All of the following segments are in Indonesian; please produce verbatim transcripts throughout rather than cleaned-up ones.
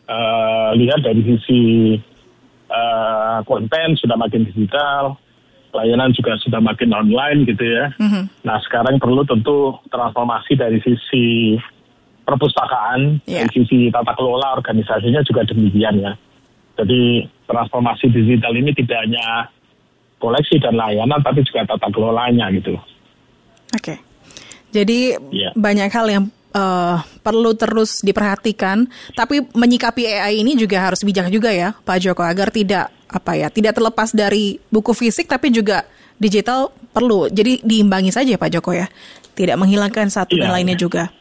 uh, lihat dari sisi uh, konten sudah makin digital, pelayanan juga sudah makin online gitu ya. Mm-hmm. Nah sekarang perlu tentu transformasi dari sisi perpustakaan, yeah. dari sisi tata kelola organisasinya juga demikian ya. Jadi transformasi digital ini tidak hanya koleksi dan layanan, tapi juga tata kelolanya gitu. Oke, okay. Jadi yeah. banyak hal yang uh, perlu terus diperhatikan, tapi menyikapi A I ini juga harus bijak juga ya, Pak Joko, agar tidak apa ya, tidak terlepas dari buku fisik, tapi juga digital perlu. Jadi diimbangi saja Pak Joko ya, tidak menghilangkan satu yeah. dan lainnya juga.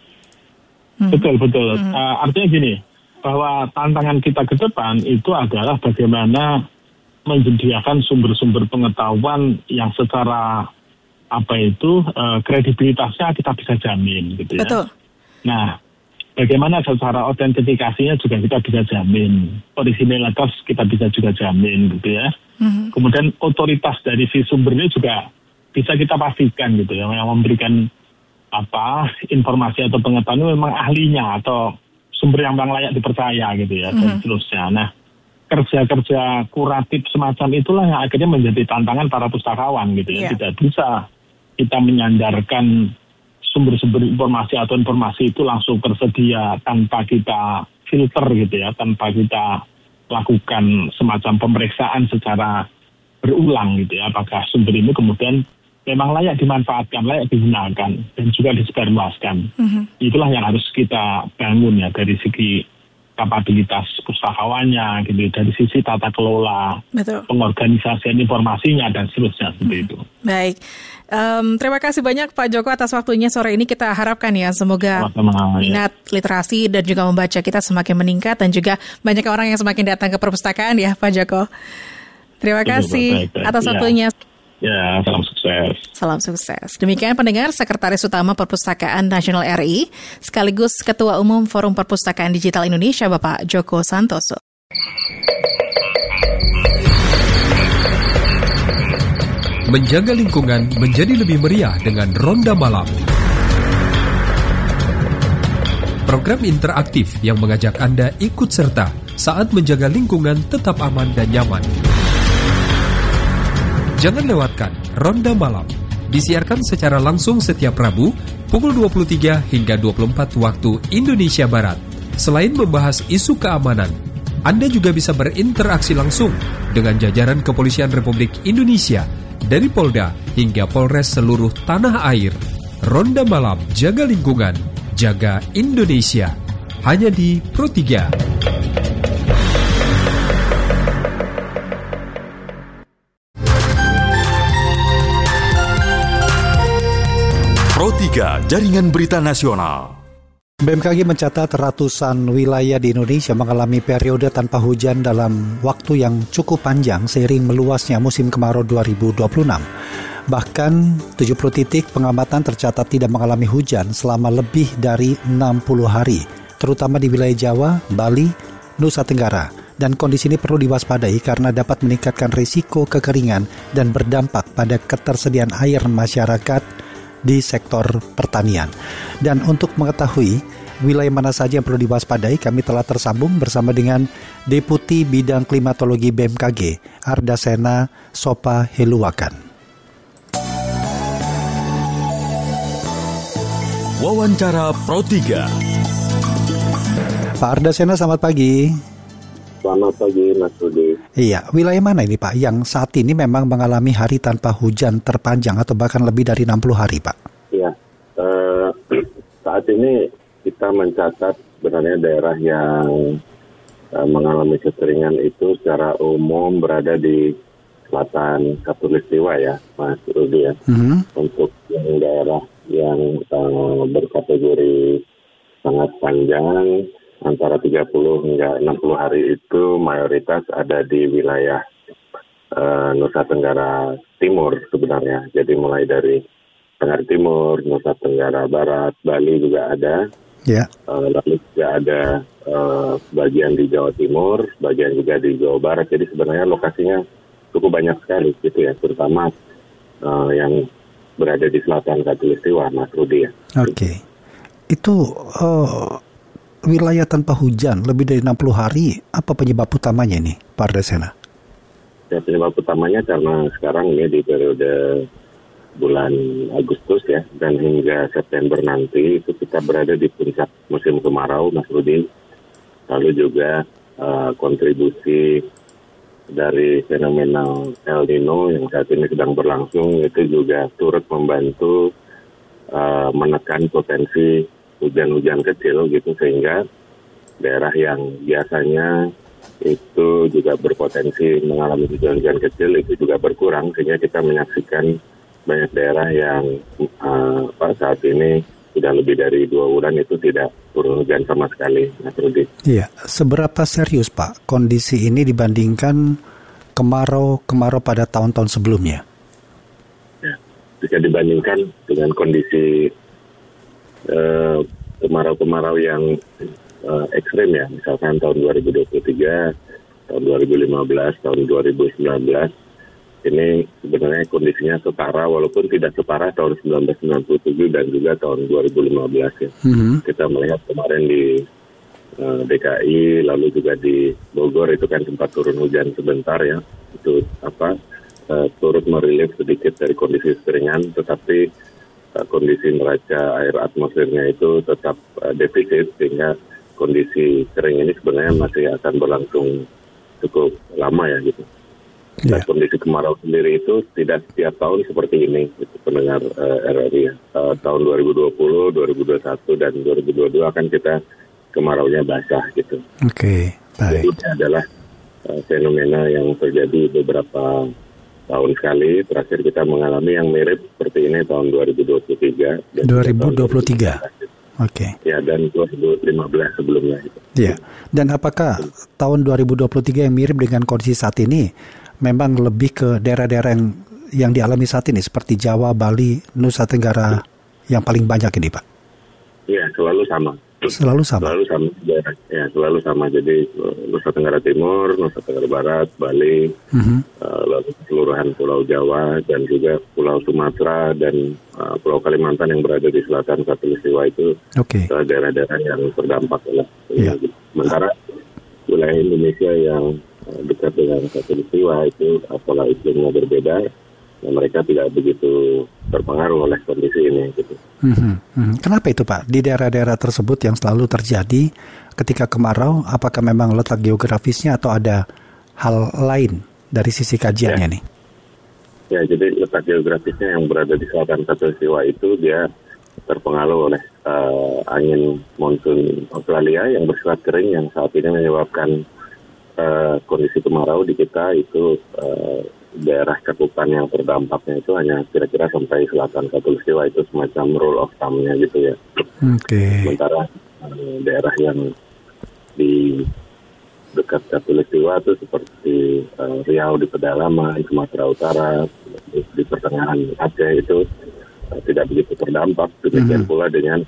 Hmm. Betul betul. Hmm. Uh, artinya gini, bahwa tantangan kita ke depan itu adalah bagaimana menyediakan sumber-sumber pengetahuan yang secara apa itu uh, kredibilitasnya kita bisa jamin gitu ya. Betul. Nah, bagaimana secara autentifikasinya juga kita bisa jamin, originalitas kita bisa juga jamin gitu ya. Mm-hmm. Kemudian otoritas dari si sumbernya juga bisa kita pastikan gitu ya, yang memberikan apa informasi atau pengetahuan memang ahlinya atau sumber yang memang layak dipercaya gitu ya, mm-hmm. dan seterusnya. Nah, kerja-kerja kuratif semacam itulah yang akhirnya menjadi tantangan para pustakawan gitu ya. Yeah. Tidak bisa kita menyandarkan sumber-sumber informasi atau informasi itu langsung tersedia tanpa kita filter gitu ya, tanpa kita lakukan semacam pemeriksaan secara berulang gitu ya, apakah sumber ini kemudian memang layak dimanfaatkan, layak digunakan, dan juga disebarluaskan. Mm-hmm. Itulah yang harus kita bangun ya dari segi kapabilitas pustakawannya, gitu, dari sisi tata kelola, betul. Pengorganisasian informasinya, dan seterusnya seperti mm-hmm. itu. Baik, um, terima kasih banyak Pak Joko atas waktunya sore ini. Kita harapkan ya semoga sama-sama, minat ya. Literasi dan juga membaca kita semakin meningkat, dan juga banyak orang yang semakin datang ke perpustakaan ya Pak Joko. Terima Betul, kasih baik, baik, atas ya. waktunya. Ya, salam sukses. Salam sukses. Demikian pendengar, Sekretaris Utama Perpustakaan Nasional R I, sekaligus Ketua Umum Forum Perpustakaan Digital Indonesia, Bapak Djoko Santoso. Menjaga lingkungan menjadi lebih meriah dengan Ronda Malam. Program interaktif yang mengajak Anda ikut serta saat menjaga lingkungan tetap aman dan nyaman. Jangan lewatkan Ronda Malam, disiarkan secara langsung setiap Rabu pukul dua puluh tiga hingga dua puluh empat waktu Indonesia Barat. Selain membahas isu keamanan, Anda juga bisa berinteraksi langsung dengan jajaran Kepolisian Republik Indonesia, dari Polda hingga Polres seluruh tanah air. Ronda Malam, jaga lingkungan, jaga Indonesia, hanya di Pro tiga. Pro tiga, Jaringan Berita Nasional. B M K G mencatat ratusan wilayah di Indonesia mengalami periode tanpa hujan dalam waktu yang cukup panjang seiring meluasnya musim kemarau dua ribu dua puluh enam. Bahkan tujuh puluh titik pengamatan tercatat tidak mengalami hujan selama lebih dari enam puluh hari, terutama di wilayah Jawa, Bali, Nusa Tenggara. Dan kondisi ini perlu diwaspadai karena dapat meningkatkan risiko kekeringan dan berdampak pada ketersediaan air masyarakat di sektor pertanian. Dan untuk mengetahui wilayah mana saja yang perlu diwaspadai, kami telah tersambung bersama dengan Deputi Bidang Klimatologi B M K G, Ardasena Sopa Heluwakan. Wawancara Pro tiga. Pak Ardasena, selamat pagi. Selamat pagi, Mas Rudi. Iya, wilayah mana ini Pak yang saat ini memang mengalami hari tanpa hujan terpanjang atau bahkan lebih dari enam puluh hari, Pak? Iya, eh, saat ini kita mencatat sebenarnya daerah yang eh, mengalami kekeringan itu secara umum berada di selatan Khatulistiwa ya, Mas Rudi ya. Mm-hmm. Untuk yang daerah yang eh, berkategori sangat panjang, antara tiga puluh hingga enam puluh hari itu mayoritas ada di wilayah uh, Nusa Tenggara Timur sebenarnya. Jadi mulai dari Tenggara Timur, Nusa Tenggara Barat, Bali juga ada. Yeah. Uh, lalu juga ada uh, bagian di Jawa Timur, bagian juga di Jawa Barat. Jadi sebenarnya lokasinya cukup banyak sekali gitu ya, terutama uh, yang berada di selatan Khatulistiwa, Mas Rudi ya. Oke. Okay. Itu... Uh... wilayah tanpa hujan lebih dari enam puluh hari. Apa penyebab utamanya ini, Pak Ardasena? Ya, penyebab utamanya karena sekarang ini di periode bulan Agustus ya, dan hingga September nanti itu kita berada di puncak musim kemarau, Mas Rudi. Lalu juga uh, kontribusi dari fenomena El Nino yang saat ini sedang berlangsung itu juga turut membantu uh, menekan potensi hujan-hujan kecil gitu, sehingga daerah yang biasanya itu juga berpotensi mengalami hujan-hujan kecil itu juga berkurang, sehingga kita menyaksikan banyak daerah yang uh, saat ini sudah lebih dari dua bulan itu tidak turun hujan sama sekali, Mas Rudi. Iya, seberapa serius Pak kondisi ini dibandingkan kemarau-kemarau pada tahun-tahun sebelumnya? Ya, jika dibandingkan dengan kondisi Uh, kemarau-kemarau yang uh, ekstrim ya, misalkan tahun dua ribu dua puluh tiga, tahun dua ribu lima belas, tahun dua ribu sembilan belas, ini sebenarnya kondisinya setara walaupun tidak separah tahun seribu sembilan ratus sembilan puluh tujuh dan juga tahun dua ribu lima belas ya. Mm-hmm. Kita melihat kemarin di uh, D K I, lalu juga di Bogor itu kan sempat turun hujan sebentar ya, itu apa uh, turut merilis sedikit dari kondisi kekeringan, tetapi kondisi neraca air atmosfernya itu tetap uh, defisit, sehingga kondisi kering ini sebenarnya masih akan berlangsung cukup lama ya gitu. Yeah. Nah, kondisi kemarau sendiri itu tidak setiap tahun seperti ini, gitu, pendengar uh, R R I ya. Uh, tahun dua ribu dua puluh, dua ribu dua puluh satu dan dua ribu dua puluh dua kan kita kemaraunya basah gitu. Oke, okay, baik. Itu adalah uh, fenomena yang terjadi beberapa tahun sekali. Terakhir kita mengalami yang mirip seperti ini tahun dua ribu dua puluh tiga. dua ribu dua puluh tiga. Oke. Okay. Ya, dan dua ribu lima belas sebelumnya. Iya. Dan apakah tahun dua ribu dua puluh tiga yang mirip dengan kondisi saat ini memang lebih ke daerah-daerah yang yang dialami saat ini seperti Jawa, Bali, Nusa Tenggara yang paling banyak ini, Pak? Iya, selalu sama. Selalu sama. Selalu sama. Ya, selalu sama. Jadi Nusa Tenggara Timur, Nusa Tenggara Barat, Bali, uh-huh. uh, lalu keseluruhan Pulau Jawa dan juga Pulau Sumatera dan uh, Pulau Kalimantan yang berada di selatan Khatulistiwa itu okay. uh, daerah-daerah yang terdampak oleh yeah. Sementara wilayah Indonesia yang uh, dekat dengan Khatulistiwa itu pola iklimnya berbeda. Ya, mereka tidak begitu terpengaruh oleh kondisi ini. Gitu. Hmm, hmm. Kenapa itu Pak? Di daerah-daerah tersebut yang selalu terjadi ketika kemarau, apakah memang letak geografisnya atau ada hal lain dari sisi kajiannya ya. nih? Ya, jadi letak geografisnya yang berada di selatan Khatulistiwa itu dia terpengaruh oleh uh, angin monsun Australia yang bersifat kering yang saat ini menyebabkan uh, kondisi kemarau di kita itu uh, daerah cakupan yang terdampaknya itu hanya kira-kira sampai selatan Khatulistiwa, itu semacam rule of thumb-nya gitu ya. Oke. Okay. Sementara uh, daerah yang di dekat Khatulistiwa itu seperti uh, Riau di pedalaman, Sumatera Utara, di, di pertengahan Aceh itu uh, tidak begitu terdampak. Demikian mm-hmm. pula dengan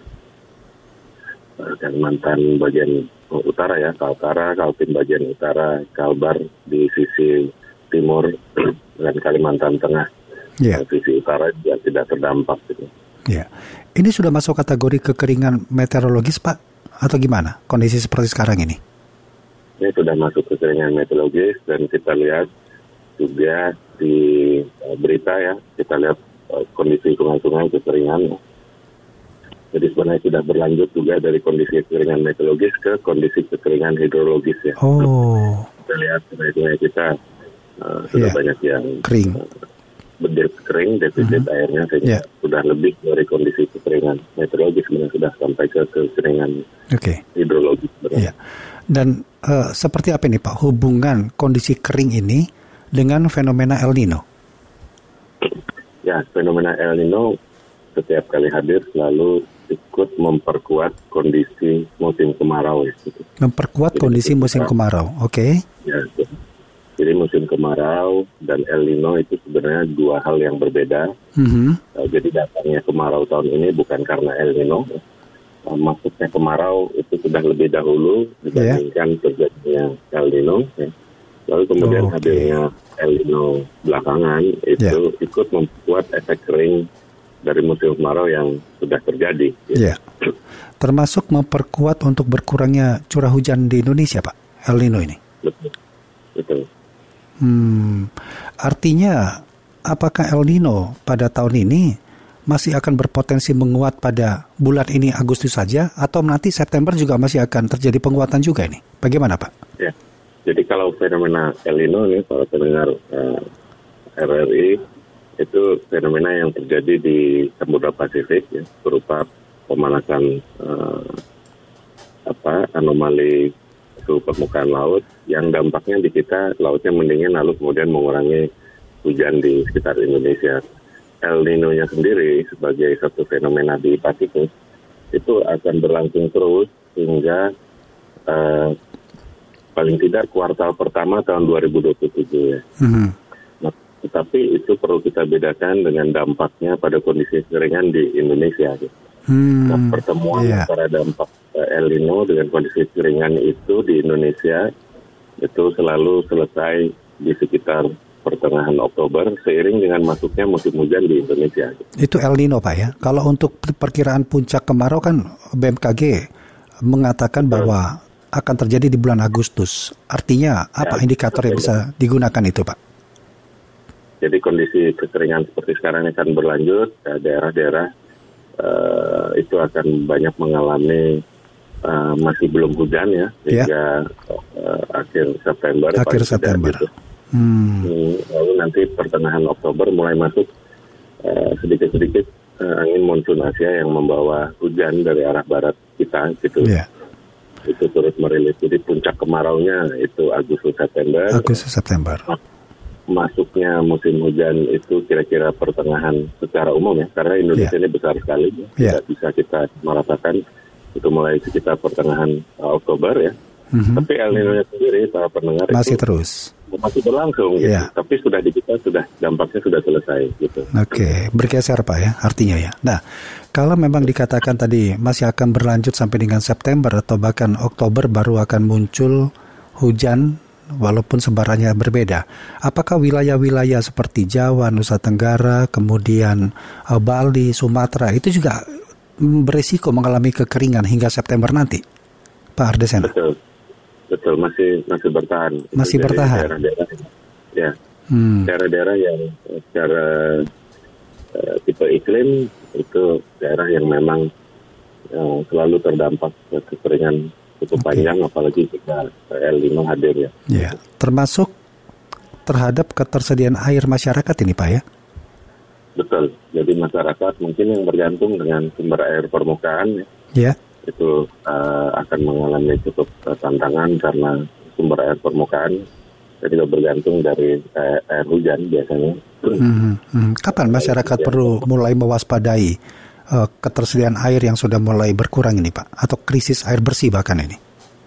uh, Kalimantan bagian utara ya, Kaltara, Kaltim bagian utara, Kalbar di sisi timur dan Kalimantan Tengah, yeah. sisi utara juga tidak terdampak. Gitu. Ya, ini sudah masuk kategori kekeringan meteorologis Pak, atau gimana kondisi seperti sekarang ini? Ini sudah masuk kekeringan meteorologis dan kita lihat juga di uh, berita ya, kita lihat uh, kondisi sungai-sungai kekeringan. Jadi sebenarnya sudah berlanjut juga dari kondisi kekeringan meteorologis ke kondisi kekeringan hidrologis ya. Oh. Kita lihat sungai-sungai kita Uh, sudah yeah. banyak yang kering, uh, berdiri kering, defisit uh-huh. airnya sehingga yeah. sudah lebih dari kondisi kekeringan meteorologis, sebenarnya sudah sampai ke kekeringan okay. hidrologis. Yeah. Dan uh, seperti apa ini Pak hubungan kondisi kering ini dengan fenomena El Nino? Ya, fenomena El Nino setiap kali hadir selalu ikut memperkuat kondisi musim kemarau. Ya. Memperkuat Jadi, kondisi musim kemarau, oke? Okay. Ya, Jadi musim kemarau dan El Nino itu sebenarnya dua hal yang berbeda. Mm-hmm. Uh, jadi datangnya kemarau tahun ini bukan karena El Nino. Uh, masuknya kemarau itu sudah lebih dahulu dibandingkan yeah. terjadinya El Nino. Ya. Lalu kemudian oh, okay. hadirnya El Nino belakangan itu yeah. ikut membuat efek kering dari musim kemarau yang sudah terjadi. Ya. Yeah. Termasuk memperkuat untuk berkurangnya curah hujan di Indonesia, Pak, El Nino ini. Betul. Betul. Hmm, artinya apakah El Nino pada tahun ini masih akan berpotensi menguat pada bulan ini Agustus saja, atau nanti September juga masih akan terjadi penguatan juga ini? Bagaimana, Pak? Ya, jadi kalau fenomena El Nino ini, para pendengar uh, R R I, itu fenomena yang terjadi di Samudra Pasifik, ya, berupa pemanasan uh, apa anomali suhu permukaan laut yang dampaknya di kita lautnya mendingin lalu kemudian mengurangi hujan di sekitar Indonesia. El Nino-nya sendiri sebagai satu fenomena di Pasifik itu akan berlangsung terus hingga uh, paling tidak kuartal pertama tahun dua ribu dua puluh tujuh ya. Mm-hmm. Nah, tetapi itu perlu kita bedakan dengan dampaknya pada kondisi kekeringan di Indonesia. Gitu. Hmm, nah, pertemuan yeah. antara dampak uh, El Nino dengan kondisi kekeringan itu di Indonesia itu selalu selesai di sekitar pertengahan Oktober seiring dengan masuknya musim hujan di Indonesia. Itu El Nino, Pak, ya. Kalau untuk perkiraan puncak kemarau kan B M K G mengatakan bahwa akan terjadi di bulan Agustus. Artinya apa ya, indikator yang bisa digunakan itu, Pak? Jadi kondisi kekeringan seperti sekarang akan berlanjut, ya, daerah-daerah Uh, itu akan banyak mengalami uh, masih belum hujan ya hingga yeah. uh, akhir September. Akhir September. Gitu. Hmm. Lalu nanti pertengahan Oktober mulai masuk uh, sedikit-sedikit uh, angin monsun Asia yang membawa hujan dari arah barat kita gitu. Yeah. Itu turut merilis. Jadi puncak kemaraunya itu Agustus September. Agustus September. Masuknya musim hujan itu kira-kira pertengahan secara umum ya, karena Indonesia yeah. ini besar sekali, ya. Yeah. Tidak bisa kita merasakan itu mulai sekitar pertengahan uh, Oktober ya. Mm-hmm. Tapi El Nino sendiri para pendengar masih itu terus masih berlangsung gitu. Yeah. Tapi sudah di kita sudah dampaknya sudah selesai gitu. Oke, okay. Bergeser, Pak, ya artinya ya. Nah, kalau memang dikatakan tadi masih akan berlanjut sampai dengan September atau bahkan Oktober baru akan muncul hujan walaupun sebarannya berbeda. Apakah wilayah-wilayah seperti Jawa, Nusa Tenggara, kemudian uh, Bali, Sumatera itu juga berisiko mengalami kekeringan hingga September nanti, Pak Ardesena? Betul, betul masih masih bertahan. Masih Jadi bertahan. Daerah-daerah, ya, hmm. daerah-daerah yang secara uh, tipe iklim itu daerah yang memang uh, selalu terdampak kekeringan cukup okay. panjang, apalagi jika El Nino hadir ya. Ya, termasuk terhadap ketersediaan air masyarakat ini, Pak, ya? Betul. Jadi masyarakat mungkin yang bergantung dengan sumber air permukaan ya, yeah. itu uh, akan mengalami cukup uh, tantangan karena sumber air permukaan jadi bergantung dari uh, air hujan biasanya. Hmm, hmm. Kapan masyarakat perlu mulai mewaspadai uh, ketersediaan air yang sudah mulai berkurang ini, Pak? Atau krisis air bersih bahkan ini?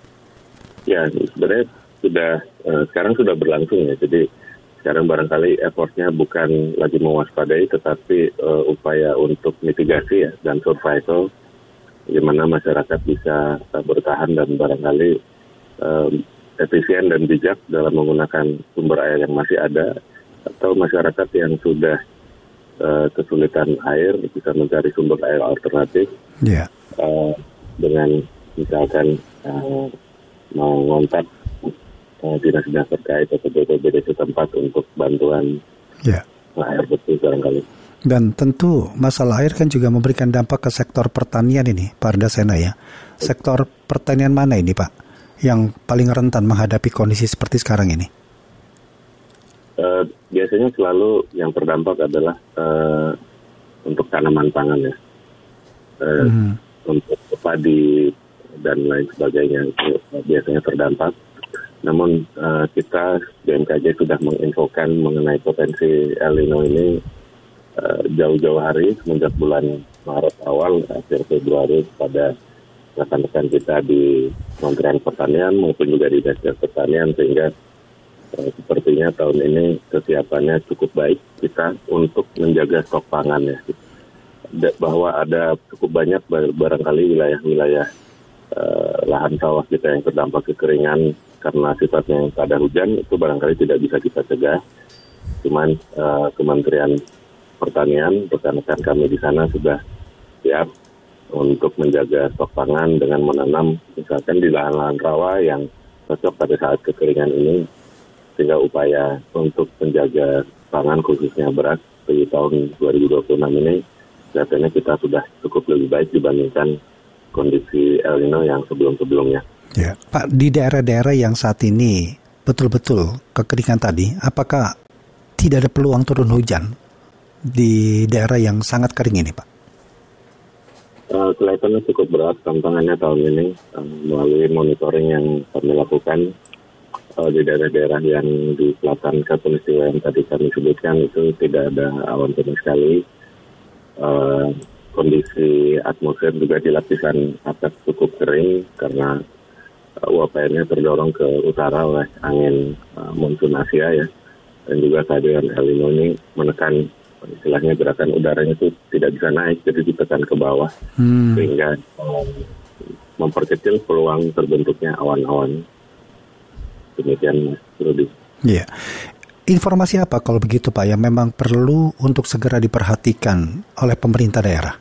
Ya, sebenarnya sudah uh, sekarang sudah berlangsung ya. Jadi sekarang barangkali effortnya bukan lagi mewaspadai, tetapi uh, upaya untuk mitigasi ya dan survival, gimana masyarakat bisa uh, bertahan dan barangkali uh, efisien dan bijak dalam menggunakan sumber air yang masih ada, atau masyarakat yang sudah uh, kesulitan air bisa mencari sumber air alternatif yeah. uh, dengan misalkan uh, mengontak Uh, dinas-dinas terkait atau B P B D setempat untuk bantuan yeah. air bersih barangkali. Dan tentu masalah air kan juga memberikan dampak ke sektor pertanian ini, Pak Ardesena ya. Sektor pertanian mana ini, Pak, yang paling rentan menghadapi kondisi seperti sekarang ini? Uh, biasanya selalu yang terdampak adalah uh, untuk tanaman pangan ya, uh, hmm. untuk padi dan lain sebagainya itu biasanya terdampak. Namun uh, kita B M K G sudah menginfokan mengenai potensi El Nino ini uh, jauh-jauh hari semenjak bulan Maret awal akhir Februari pada rekan-rekan kita di Kementerian Pertanian maupun juga di Dinas Pertanian, sehingga uh, sepertinya tahun ini kesiapannya cukup baik kita untuk menjaga stok pangan ya. Bahwa ada cukup banyak barangkali wilayah-wilayah uh, lahan sawah kita yang terdampak kekeringan karena sifatnya tak ada hujan, itu barangkali tidak bisa kita cegah. Cuman uh, Kementerian pertanian, rekan-rekan kami di sana sudah siap untuk menjaga stok pangan dengan menanam misalkan di lahan-lahan rawa yang cocok pada saat kekeringan ini, sehingga upaya untuk menjaga pangan khususnya beras di tahun dua ribu dua puluh enam ini kelihatannya kita sudah cukup lebih baik dibandingkan kondisi El Nino yang sebelum-sebelumnya. Ya, Pak, di daerah-daerah yang saat ini betul-betul kekeringan tadi, apakah tidak ada peluang turun hujan di daerah yang sangat kering ini, Pak? Uh, kelihatannya cukup berat tantangannya tahun ini uh, melalui monitoring yang kami lakukan uh, di daerah-daerah yang di selatan Khatulistiwa yang tadi kami sebutkan itu tidak ada awan sama sekali. Uh, kondisi atmosfer juga di lapisan atas cukup kering karena uh, uap airnya terdorong ke utara oleh angin uh, monsun Asia ya, dan juga kehadiran El Nino ini menekan istilahnya gerakan udaranya itu tidak bisa naik, jadi ditekan ke bawah hmm. sehingga um, memperkecil peluang terbentuknya awan-awan. Demikian Mas Rudi. Iya. Informasi apa kalau begitu Pak yang memang perlu untuk segera diperhatikan oleh pemerintah daerah?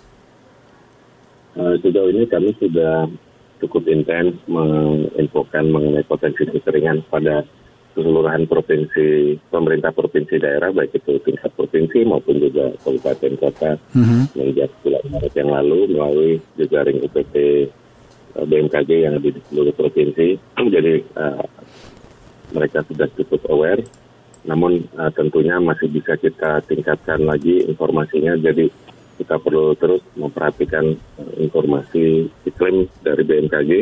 Uh, sejauh ini kami sudah cukup intens menginfokan mengenai potensi kekeringan pada keseluruhan provinsi, pemerintah provinsi daerah, baik itu tingkat provinsi maupun juga kabupaten kota. Mm-hmm. Sejak bulan Maret yang lalu melalui jejaring U P T B M K G yang ada di seluruh provinsi. Jadi uh, mereka sudah cukup aware, namun uh, tentunya masih bisa kita tingkatkan lagi informasinya. Jadi kita perlu terus memperhatikan uh, informasi iklim dari B M K G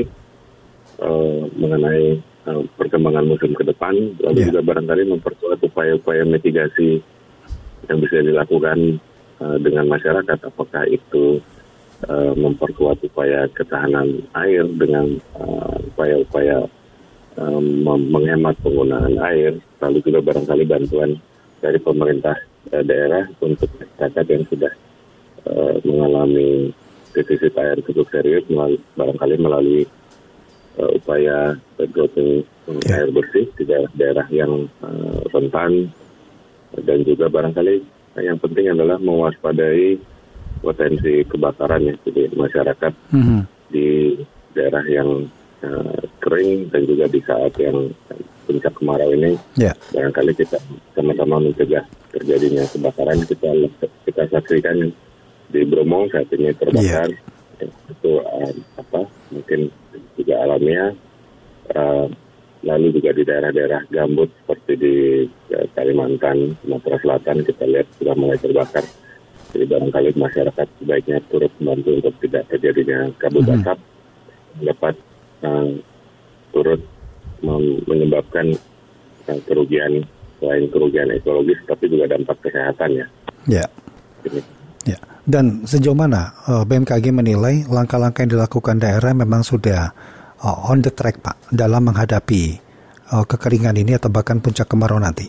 uh, mengenai Uh, perkembangan musim ke depan, lalu yeah. juga barangkali memperkuat upaya-upaya mitigasi yang bisa dilakukan uh, dengan masyarakat, apakah itu uh, memperkuat upaya ketahanan air dengan uh, upaya-upaya um, menghemat penggunaan air, lalu juga barangkali bantuan dari pemerintah uh, daerah untuk masyarakat yang sudah uh, mengalami defisit air cukup serius, melalui, barangkali melalui Uh, upaya dropping yeah. air bersih di daerah-daerah yang uh, rentan, dan juga barangkali yang penting adalah mewaspadai potensi kebakaran ya, jadi masyarakat mm-hmm. di daerah yang uh, kering dan juga di saat yang puncak kemarau ini yeah. barangkali kita sama-sama mencegah terjadinya kebakaran. Kita kita saksikan di Bromo saat ini terbakar yeah. itu uh, apa mungkin juga alamiah, uh, lalu juga di daerah-daerah gambut seperti di uh, Kalimantan, Sumatera Selatan kita lihat sudah mulai terbakar. Jadi barangkali masyarakat sebaiknya turut membantu untuk tidak terjadinya kabut mm-hmm. asap, dapat uh, turut mem- menyebabkan uh, kerugian selain kerugian ekologis, tapi juga dampak kesehatan ya. Ya. Yeah. Ya. Dan sejauh mana uh, B M K G menilai langkah-langkah yang dilakukan daerah memang sudah uh, on the track Pak dalam menghadapi uh, kekeringan ini atau bahkan puncak kemarau nanti?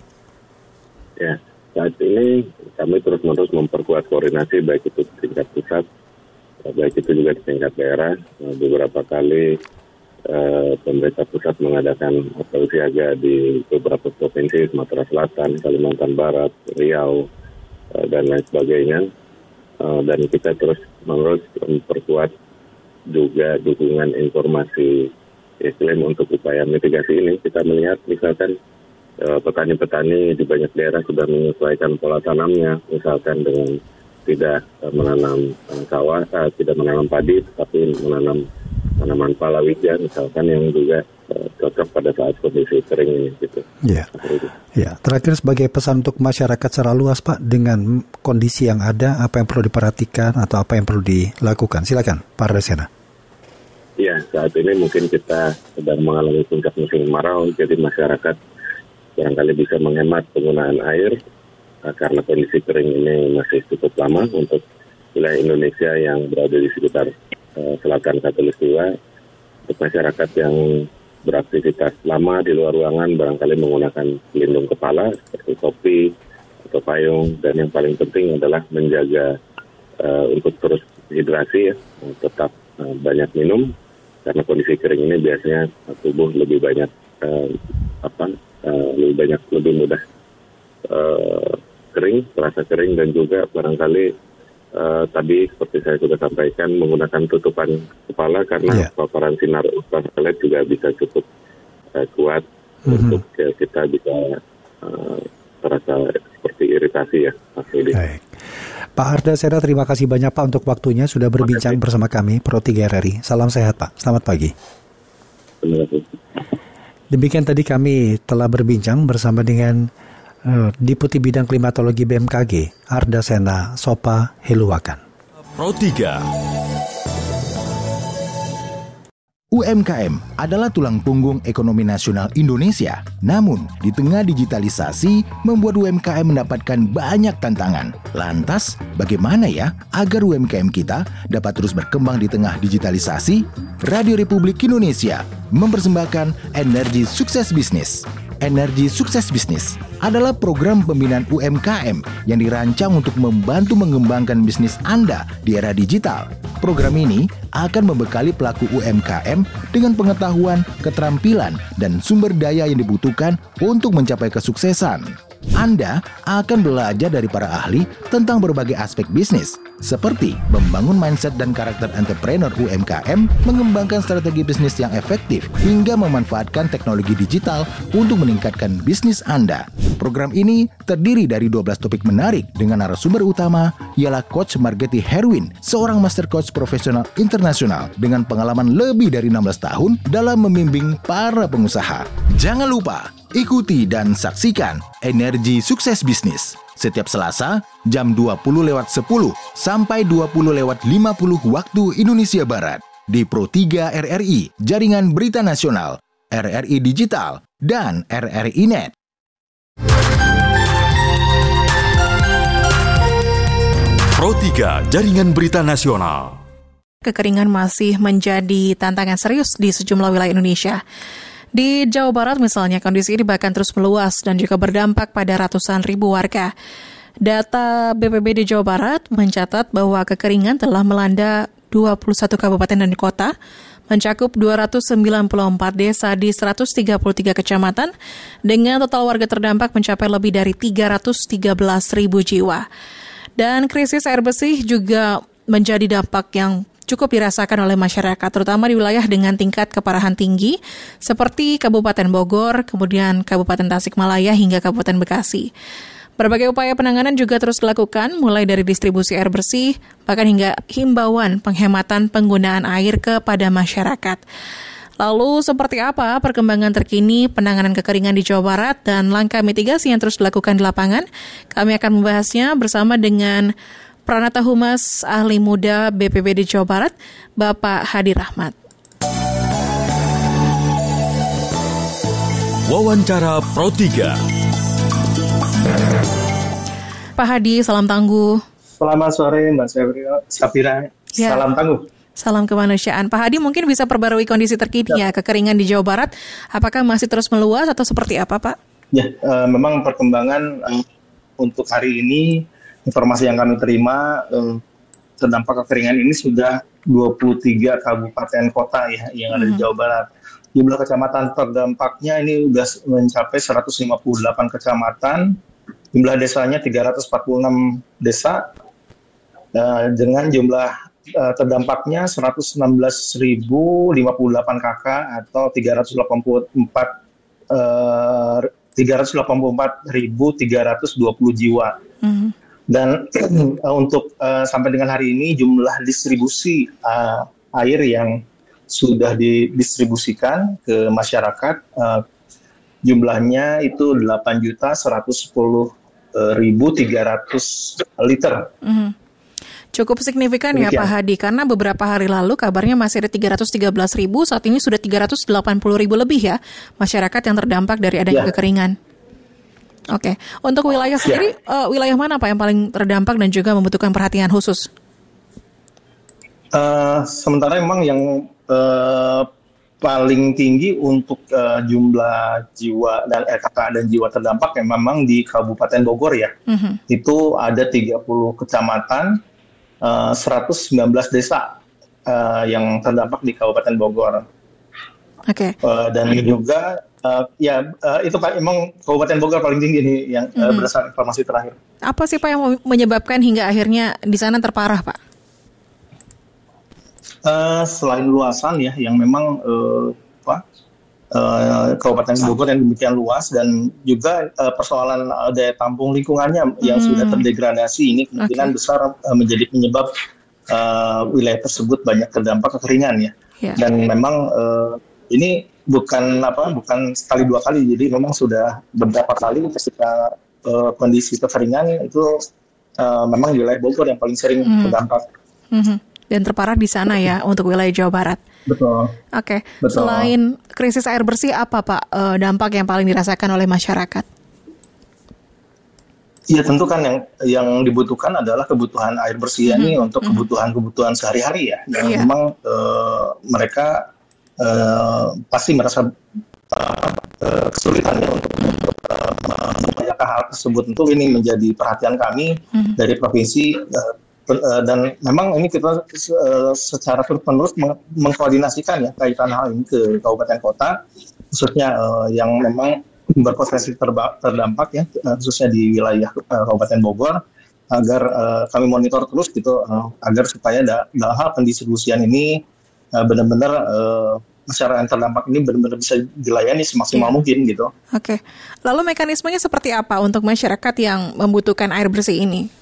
Ya, saat ini kami terus-menerus memperkuat koordinasi baik itu di tingkat pusat, baik itu juga di tingkat daerah. Uh, beberapa kali uh, pemerintah pusat mengadakan apel siaga di beberapa provinsi, Sumatera Selatan, Kalimantan Barat, Riau, uh, dan lain sebagainya. Uh, dan kita terus menerus memperkuat juga dukungan informasi iklim untuk upaya mitigasi ini. Kita melihat misalkan uh, petani-petani di banyak daerah sudah menyesuaikan pola tanamnya, misalkan dengan tidak uh, menanam uh, sawah, uh, tidak menanam padi, tapi menanam tanaman palawija misalkan yang juga uh, cocok pada saat kondisi kering ini gitu. Ya. Ya, terakhir sebagai pesan untuk masyarakat secara luas Pak, dengan kondisi yang ada, apa yang perlu diperhatikan atau apa yang perlu dilakukan? Silakan, Pak Resena. Ya, saat ini mungkin kita sedang mengalami puncak musim kemarau, jadi masyarakat barangkali bisa menghemat penggunaan air uh, karena kondisi kering ini masih cukup lama untuk wilayah Indonesia yang berada di sekitar uh, selatan Khatulistiwa. Untuk masyarakat yang beraktivitas lama di luar ruangan barangkali menggunakan pelindung kepala seperti topi atau payung, dan yang paling penting adalah menjaga uh, untuk terus hidrasi ya, tetap uh, banyak minum karena kondisi kering ini biasanya uh, tubuh lebih banyak uh, apa uh, lebih banyak lebih mudah uh, kering, terasa kering, dan juga barangkali uh, tadi seperti saya sudah sampaikan menggunakan tutupan kepala karena yeah. paparan sinar ultraviolet juga bisa cukup uh, kuat mm-hmm. untuk uh, kita bisa uh, terasa seperti iritasi ya, Mas Yudi. Baik. Pak Ardasena, terima kasih banyak Pak untuk waktunya sudah berbincang bersama kami Pro tiga R R I. Salam sehat Pak, selamat pagi. Terima kasih. Demikian tadi kami telah berbincang bersama dengan uh, Deputi Bidang Klimatologi B M K G, Ardasena Sopa Heluwakan. Pro tiga. U M K M adalah tulang punggung ekonomi nasional Indonesia. Namun, di tengah digitalisasi, membuat U M K M mendapatkan banyak tantangan. Lantas, bagaimana ya agar U M K M kita dapat terus berkembang di tengah digitalisasi? Radio Republik Indonesia mempersembahkan Energi Sukses Bisnis. Energi Sukses Bisnis adalah program pembinaan U M K M yang dirancang untuk membantu mengembangkan bisnis Anda di era digital. Program ini akan membekali pelaku U M K M dengan pengetahuan, keterampilan, dan sumber daya yang dibutuhkan untuk mencapai kesuksesan. Anda akan belajar dari para ahli tentang berbagai aspek bisnis, seperti membangun mindset dan karakter entrepreneur U M K M, mengembangkan strategi bisnis yang efektif, hingga memanfaatkan teknologi digital untuk meningkatkan bisnis Anda. Program ini terdiri dari dua belas topik menarik dengan narasumber utama ialah Coach Margeti Herwin, seorang master coach profesional internasional dengan pengalaman lebih dari enam belas tahun dalam membimbing para pengusaha. Jangan lupa ikuti dan saksikan Energi Sukses Bisnis setiap Selasa jam dua puluh lewat sepuluh sampai dua puluh lewat lima puluh waktu Indonesia Barat di Pro tiga R R I, Jaringan Berita Nasional, R R I Digital, dan R R I Net. Pro tiga, Jaringan Berita Nasional. Kekeringan masih menjadi tantangan serius di sejumlah wilayah Indonesia. Di Jawa Barat misalnya, kondisi ini bahkan terus meluas dan juga berdampak pada ratusan ribu warga. Data B P B D Jawa Barat mencatat bahwa kekeringan telah melanda dua puluh satu kabupaten dan kota, mencakup dua ratus sembilan puluh empat desa di seratus tiga puluh tiga kecamatan, dengan total warga terdampak mencapai lebih dari tiga ratus tiga belas ribu jiwa. Dan krisis air bersih juga menjadi dampak yang cukup dirasakan oleh masyarakat, terutama di wilayah dengan tingkat keparahan tinggi, seperti Kabupaten Bogor, kemudian Kabupaten Tasikmalaya, hingga Kabupaten Bekasi. Berbagai upaya penanganan juga terus dilakukan, mulai dari distribusi air bersih, bahkan hingga himbauan penghematan penggunaan air kepada masyarakat. Lalu seperti apa perkembangan terkini penanganan kekeringan di Jawa Barat dan langkah mitigasi yang terus dilakukan di lapangan? Kami akan membahasnya bersama dengan Pranata Humas Ahli Muda B P B D Jawa Barat, Bapak Hadi Rahmat. Wawancara Pro tiga. Pak Hadi, salam tangguh. Selamat sore Mbak Safira. Ya. Salam tangguh. Salam kemanusiaan. Pak Hadi mungkin bisa perbarui kondisi terkini ya, kekeringan di Jawa Barat. Apakah masih terus meluas atau seperti apa, Pak? Ya, uh, memang perkembangan uh, untuk hari ini, informasi yang kami terima, uh, terdampak kekeringan ini sudah dua puluh tiga kabupaten kota ya yang ada hmm. di Jawa Barat. Jumlah kecamatan terdampaknya ini sudah mencapai seratus lima puluh delapan kecamatan, jumlah desanya tiga ratus empat puluh enam desa, uh, dengan jumlah Uh, terdampaknya seratus enam belas ribu lima puluh delapan kakak atau tiga ratus delapan puluh empat ribu tiga ratus dua puluh jiwa. Mm-hmm. Dan uh, untuk uh, sampai dengan hari ini jumlah distribusi uh, air yang sudah didistribusikan ke masyarakat uh, jumlahnya itu delapan juta seratus sepuluh ribu tiga ratus liter. Mm-hmm. Cukup signifikan ya Pak Hadi, karena beberapa hari lalu kabarnya masih ada tiga ratus tiga belas ribu, saat ini sudah tiga ratus delapan puluh ribu lebih ya masyarakat yang terdampak dari adanya ya. kekeringan. Oke, untuk wilayah sendiri, ya. uh, wilayah mana Pak yang paling terdampak dan juga membutuhkan perhatian khusus? Uh, sementara memang yang uh, paling tinggi untuk uh, jumlah jiwa dan R K K dan jiwa terdampak yang memang di Kabupaten Bogor ya. Uh-huh. Itu ada tiga puluh kecamatan, Uh, seratus sembilan belas desa uh, yang terdampak di Kabupaten Bogor. Oke. Okay. Uh, dan juga Uh, ya uh, itu Pak, emang Kabupaten Bogor paling tinggi nih yang mm-hmm. uh, berdasarkan informasi terakhir. Apa sih Pak yang menyebabkan hingga akhirnya di sana terparah Pak? Uh, selain luasan ya, yang memang uh, Pak, uh, Kabupaten Bogor yang demikian luas dan juga uh, persoalan uh, daya tampung lingkungannya yang hmm. sudah terdegradasi ini kemungkinan okay. besar uh, menjadi penyebab uh, wilayah tersebut banyak terdampak kekeringan ya. Yeah. Dan memang uh, ini bukan apa bukan sekali dua kali, jadi memang sudah beberapa kali ketika uh, kondisi kekeringan itu uh, memang wilayah Bogor yang paling sering hmm. terdampak. Hmm. Dan terparah di sana ya untuk wilayah Jawa Barat. Betul. Oke. Okay. Selain krisis air bersih, apa Pak uh, dampak yang paling dirasakan oleh masyarakat? Iya tentu kan yang yang dibutuhkan adalah kebutuhan air bersih hmm. ini untuk hmm. kebutuhan-kebutuhan sehari-hari ya. Dan yeah. memang uh, mereka Uh, pasti merasa uh, uh, kesulitannya untuk, untuk uh, mengupayakan hal tersebut. Tentu ini menjadi perhatian kami mm-hmm. dari provinsi uh, uh, dan memang ini kita uh, secara terus-menerus meng- mengkoordinasikan ya kaitan hal ini ke kabupaten kota, khususnya uh, yang memang berpotensi terba- terdampak ya, uh, khususnya di wilayah uh, Kabupaten Bogor, agar uh, kami monitor terus gitu uh, agar supaya da- dalam hal pendistribusian ini Uh, benar-benar uh, masyarakat yang terdampak ini benar-benar bisa dilayani semaksimal yeah. mungkin gitu. Oke, okay. Lalu mekanismenya seperti apa untuk masyarakat yang membutuhkan air bersih ini?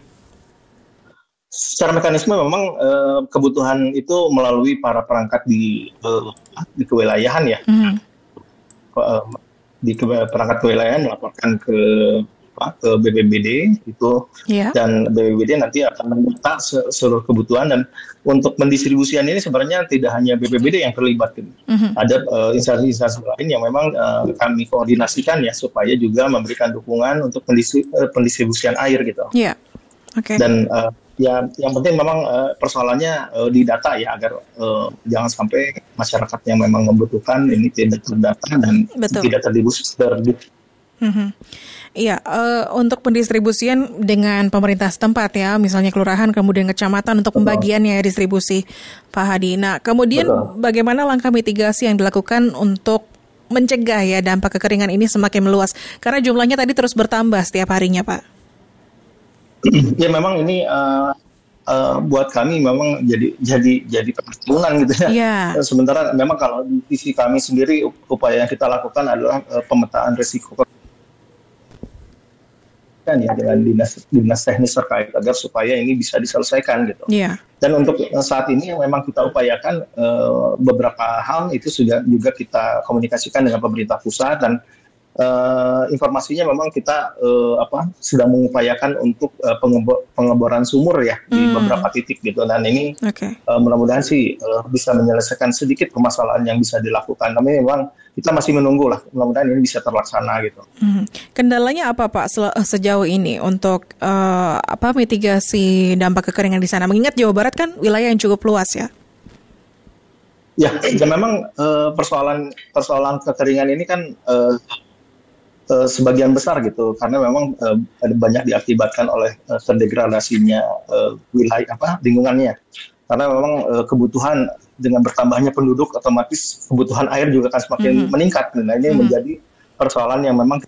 Secara mekanisme memang uh, kebutuhan itu melalui para perangkat di uh, di kewilayahan ya. Mm-hmm. Uh, di ke, perangkat kewilayahan melaporkan ke ke B P B D itu yeah. dan B P B D nanti akan meminta seluruh kebutuhan, dan untuk pendistribusian ini sebenarnya tidak hanya B P B D yang terlibat, mm-hmm. ada uh, instansi-instansi lain yang memang uh, kami koordinasikan ya supaya juga memberikan dukungan untuk pendistri- uh, pendistribusian air gitu. Yeah. Okay. Dan uh, ya yang penting memang uh, persoalannya uh, di data ya agar uh, jangan sampai masyarakat yang memang membutuhkan ini tidak terdata dan Betul. tidak terdistribusi. Mm-hmm. Iya, uh, untuk pendistribusian dengan pemerintah setempat ya, misalnya kelurahan, kemudian kecamatan untuk pembagiannya ya, distribusi, Pak Hadi. Nah, kemudian Betul. bagaimana langkah mitigasi yang dilakukan untuk mencegah ya dampak kekeringan ini semakin meluas? Karena jumlahnya tadi terus bertambah setiap harinya, Pak. Ya, memang ini uh, uh, buat kami memang jadi jadi jadi perhitungan gitu ya. Yeah. Sementara memang kalau di sisi kami sendiri upaya yang kita lakukan adalah uh, pemetaan risiko ya dengan dinas dinas teknis terkait agar supaya ini bisa diselesaikan gitu. Yeah. Dan untuk saat ini yang memang kita upayakan uh, beberapa hal itu sudah juga kita komunikasikan dengan pemerintah pusat, dan uh, informasinya memang kita uh, apa sedang mengupayakan untuk uh, pengebo- pengeboran sumur ya mm. di beberapa titik gitu, dan ini okay. uh, mudah-mudahan sih uh, bisa menyelesaikan sedikit permasalahan yang bisa dilakukan. Tapi memang kita masih menunggu lah, mudah-mudahan ini bisa terlaksana gitu. Hmm. Kendalanya apa Pak sejauh ini untuk uh, apa mitigasi dampak kekeringan di sana? Mengingat Jawa Barat kan wilayah yang cukup luas ya. Ya, ya memang uh, persoalan persoalan kekeringan ini kan uh, uh, sebagian besar gitu, karena memang uh, banyak diakibatkan oleh uh, terdegradasinya uh, wilayah apa lingkungannya. Karena memang uh, kebutuhan dengan bertambahnya penduduk, otomatis kebutuhan air juga akan semakin mm-hmm. meningkat. Nah ini mm-hmm. menjadi persoalan yang memang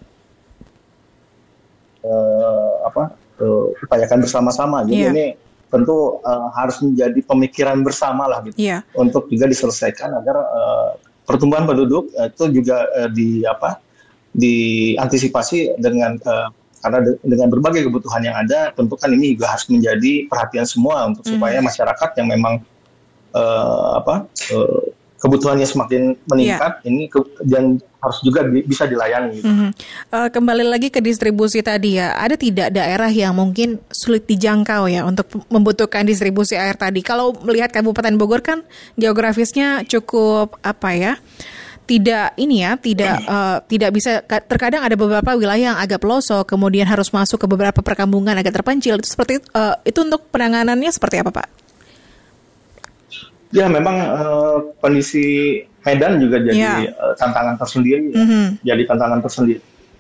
uh, apa uh, upayakan bersama-sama. Jadi yeah. ini tentu uh, harus menjadi pemikiran bersama lah gitu, yeah. untuk juga diselesaikan agar uh, pertumbuhan penduduk uh, itu juga uh, di apa diantisipasi dengan uh, karena de- dengan berbagai kebutuhan yang ada. Tentu kan ini juga harus menjadi perhatian semua untuk mm-hmm. supaya masyarakat yang memang Uh, apa uh, kebutuhannya semakin meningkat, yeah. ini ke- dan harus juga di- bisa dilayani. Gitu. Mm-hmm. Uh, kembali lagi ke distribusi tadi ya, ada tidak daerah yang mungkin sulit dijangkau ya untuk membutuhkan distribusi air tadi? Kalau melihat Kabupaten Bogor kan geografisnya cukup apa ya? Tidak ini ya, tidak uh, tidak bisa. Terkadang ada beberapa wilayah yang agak pelosok, kemudian harus masuk ke beberapa perkampungan agak terpencil. Itu seperti uh, itu untuk penanganannya seperti apa, Pak? Ya memang uh, kondisi Medan juga jadi yeah. uh, tantangan tersendiri, mm-hmm. ya. jadi tantangan tersendiri.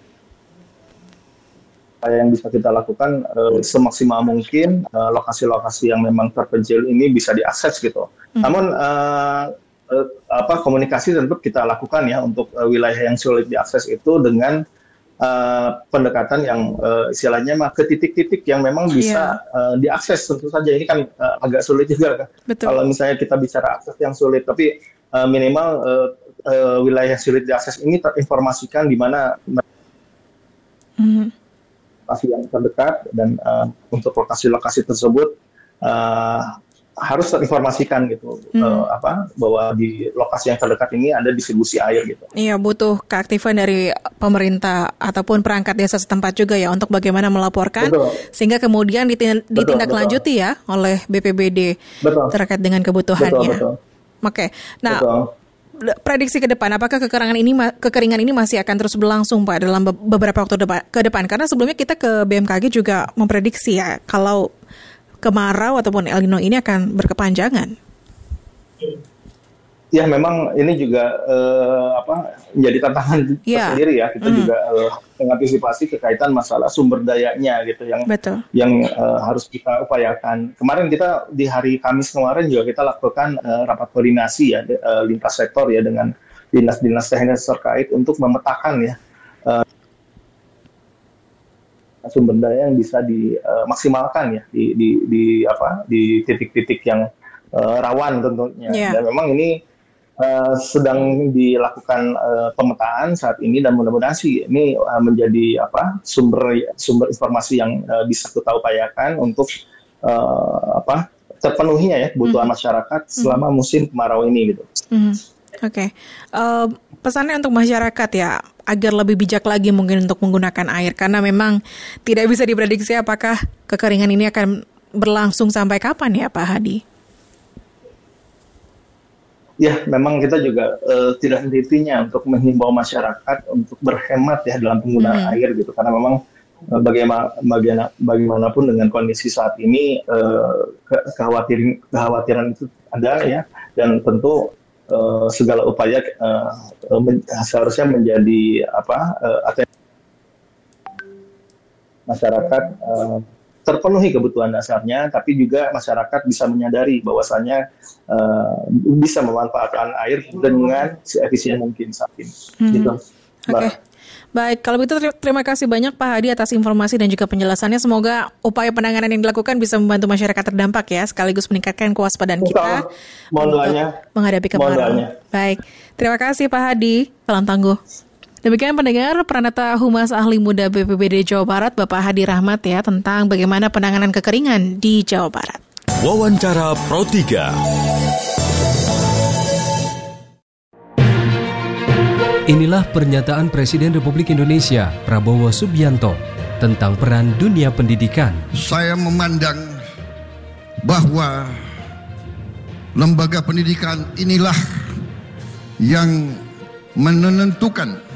Yang bisa kita lakukan uh, semaksimal mungkin uh, lokasi-lokasi yang memang terpencil ini bisa diakses gitu. Mm-hmm. Namun uh, uh, apa komunikasi tetap kita lakukan ya untuk uh, wilayah yang sulit diakses itu dengan uh, pendekatan yang uh, istilahnya mah ke titik-titik yang memang bisa yeah. uh, diakses. Tentu saja ini kan uh, agak sulit juga kan. Kalau misalnya kita bicara akses yang sulit, tapi uh, minimal uh, uh, wilayah sulit diakses ini terinformasikan di mana mm-hmm. lokasi yang terdekat, dan uh, untuk lokasi-lokasi tersebut uh, harus terinformasikan gitu hmm. uh, apa bahwa di lokasi yang terdekat ini ada distribusi air gitu. Iya, butuh keaktifan dari pemerintah ataupun perangkat desa setempat juga ya untuk bagaimana melaporkan betul. Sehingga kemudian ditindaklanjuti ya oleh B P B D betul. Terkait dengan kebutuhannya. Betul, betul. Oke, nah. Betul. Prediksi ke depan, apakah kekeringan ini kekeringan ini masih akan terus berlangsung Pak dalam beberapa waktu depan, ke depan? Karena sebelumnya kita ke B M K G juga memprediksi ya kalau kemarau ataupun El Nino ini akan berkepanjangan. Ya memang ini juga uh, apa menjadi tantangan yeah. tersendiri ya, kita mm. juga uh, mengantisipasi kekaitan masalah sumber dayanya gitu yang Betul. yang uh, harus kita upayakan. Kemarin kita di hari Kamis kemarin juga kita lakukan uh, rapat koordinasi ya uh, lintas sektor ya dengan dinas-dinas teknis terkait untuk memetakan ya uh, sumber daya yang bisa dimaksimalkan uh, ya di, di di apa di titik-titik yang uh, rawan tentunya. Yeah. Dan memang ini Uh, sedang dilakukan uh, pemetaan saat ini, dan mudah-mudahan sih ini uh, menjadi apa sumber sumber informasi yang uh, bisa kita upayakan untuk uh, apa terpenuhinya ya kebutuhan mm-hmm. masyarakat selama musim kemarau ini gitu. Mm-hmm. Oke, okay. uh, pesannya untuk masyarakat ya agar lebih bijak lagi mungkin untuk menggunakan air, karena memang tidak bisa diprediksi apakah kekeringan ini akan berlangsung sampai kapan ya Pak Hadi. Ya, memang kita juga uh, tidak henti-hentinya untuk menghimbau masyarakat untuk berhemat ya dalam penggunaan mm-hmm. air gitu, karena memang uh, bagaimana, bagaimana bagaimanapun dengan kondisi saat ini uh, ke- kekhawatiran kekhawatiran itu ada ya, dan tentu uh, segala upaya uh, men- seharusnya menjadi apa uh, atensi masyarakat uh, terpenuhi kebutuhan dasarnya, tapi juga masyarakat bisa menyadari bahwasannya uh, bisa memanfaatkan air dengan seefisien mungkin saat ini. Hmm. Gitu. Oke, okay. Baik. Kalau begitu terima kasih banyak Pak Hadi atas informasi dan juga penjelasannya. Semoga upaya penanganan yang dilakukan bisa membantu masyarakat terdampak ya, sekaligus meningkatkan kewaspadaan kita untuk menghadapi kemarau. Baik, terima kasih Pak Hadi. Salam tangguh. Demikian pendengar Pranata Humas Ahli Muda B P B D Jawa Barat Bapak Hadi Rahmat ya tentang bagaimana penanganan kekeringan di Jawa Barat. Wawancara Pro tiga. Inilah pernyataan Presiden Republik Indonesia Prabowo Subianto tentang peran dunia pendidikan. Saya memandang bahwa lembaga pendidikan inilah yang menentukan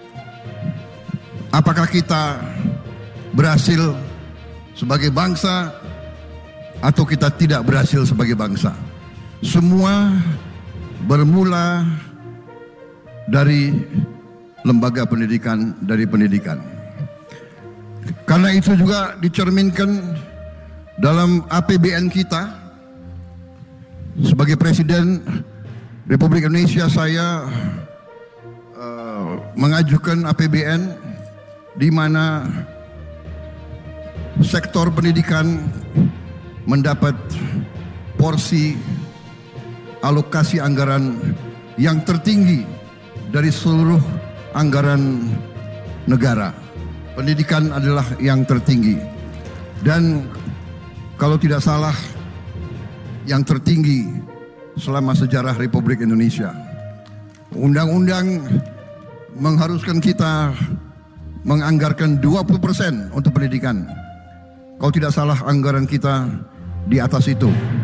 apakah kita berhasil sebagai bangsa atau kita tidak berhasil sebagai bangsa. Semua bermula dari lembaga pendidikan, dari pendidikan. Karena itu juga dicerminkan dalam A P B N kita. Sebagai Presiden Republik Indonesia, saya uh, mengajukan A P B N di mana sektor pendidikan mendapat porsi alokasi anggaran yang tertinggi dari seluruh anggaran negara. Pendidikan adalah yang tertinggi, dan kalau tidak salah yang tertinggi selama sejarah Republik Indonesia. Undang-undang mengharuskan kita menganggarkan dua puluh persen untuk pendidikan. Kalau tidak salah anggaran kita di atas itu.